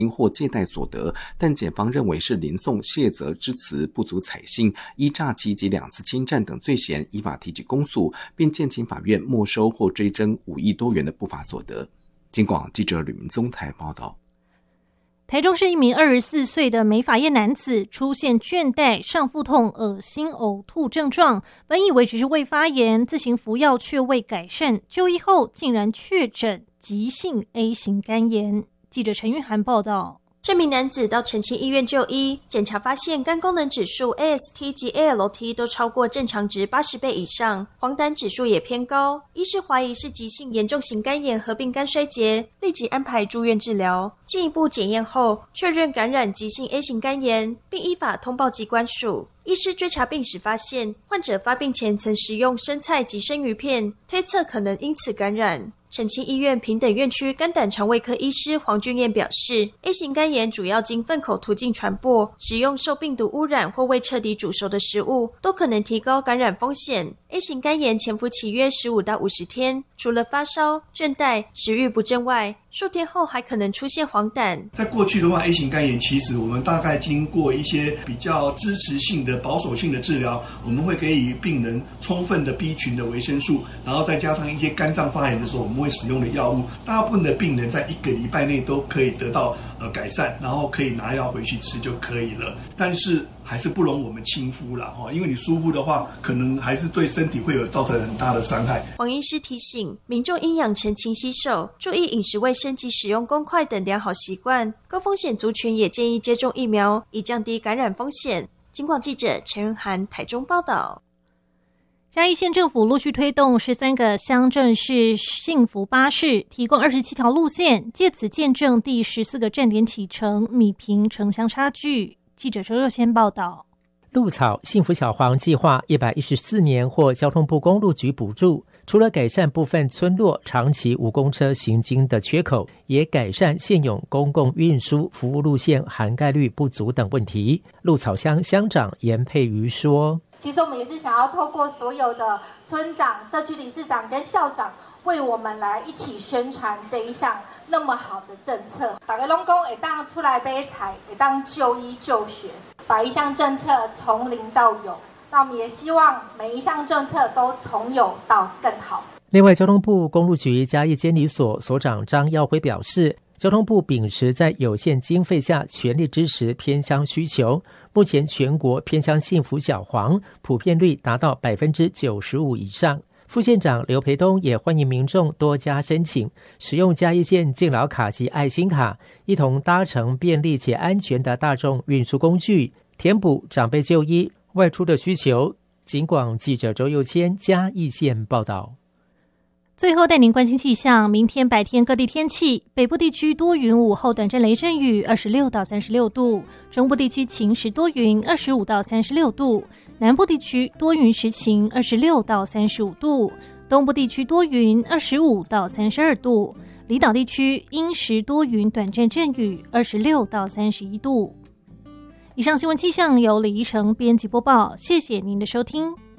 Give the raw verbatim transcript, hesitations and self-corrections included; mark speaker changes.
Speaker 1: 或借贷所得，但检方认为是林宋谢责之词不足采信，依诈欺及两次侵占等罪嫌依法提起公诉，并建请法院没收或追征五亿多元的不法所得。警广记者吕明宗台报道。
Speaker 2: 台中市一名二十四岁的美发业男子出现倦怠、上腹痛、恶心、呕吐症状，本以为只是胃发炎，自行服药却未改善，就医后竟然确诊急性 A 型肝炎。记者陈玉涵报道。
Speaker 3: 这名男子到澄清医院就医，检查发现肝功能指数 A S T 及 A L T 都超过正常值八十倍以上，黄疸指数也偏高，医师怀疑是急性严重型肝炎合并肝衰竭，立即安排住院治疗。进一步检验后，确认感染急性 A 型肝炎，并依法通报疾管署。医师追查病史发现，患者发病前曾食用生菜及生鱼片，推测可能因此感染。澄清医院平等院区肝胆肠胃科医师黄俊彦表示 ，A 型肝炎主要经粪口途径传播，食用受病毒污染或未彻底煮熟的食物，都可能提高感染风险。A 型肝炎潜伏期约十五到五十天，除了发烧、倦怠、食欲不振外，数天后还可能出现黄疸。
Speaker 4: 在过去的话 ，A 型肝炎其实我们大概经过一些比较支持性的、保守性的治疗，我们会给予病人充分的 B 群的维生素，然后再加上一些肝脏发炎的时候我们会使用的药物。大部分的病人在一个礼拜内都可以得到呃改善，然后可以拿药回去吃就可以了。但是还是不容我们轻忽啦，因为你疏忽的话，可能还是对身体会有造成很大的伤害。
Speaker 3: 黄医师提醒民众应养成勤洗手、注意饮食卫生及使用公筷等良好习惯。高风险族群也建议接种疫苗，以降低感染风险。警广记者陈仁涵台中报道。
Speaker 2: 嘉义县政府陆续推动十三个乡镇市幸福巴士，提供二十七条路线，借此见证第十四个站点启程，弭平城乡差距。记者周若仙报道。
Speaker 5: 鹿草幸福小黄计划一百一十四年获交通部公路局补助，除了改善部分村落长期无公车行经的缺口，也改善现有公共运输服务路线涵盖率不足等问题。鹿草乡乡长严佩瑜说，
Speaker 6: 其实我们也是想要透过所有的村长、社区理事长跟校长为我们来一起宣传这一项那么好的政策。大家拢讲会当出来买菜，会当就医就学，把一项政策从零到有。那我们也希望每一项政策都从有到更好。
Speaker 5: 另外，交通部公路局嘉义监理所所长张耀辉表示，交通部秉持在有限经费下全力支持偏乡需求，目前全国偏乡幸福小黄普遍率达到 百分之九十五 以上。副县长刘培东也欢迎民众多加申请，使用嘉义县敬老卡及爱心卡，一同搭乘便利且安全的大众运输工具，填补长辈就医外出的需求。警广记者周佑谦嘉义县报道。
Speaker 2: 最后带您关心气象，明天白天各地天气，北部地区多云，午后短暂雷阵雨，二十六到三十六度；中部地区晴时多云，二十五到三十六度；南部地区多云时晴，二十六到三十五度；东部地区多云，二十五到三十二度；离岛地区阴时多云，短暂阵雨，二十六到三十一度。以上新闻气象由李怡成编辑播报，谢谢您的收听。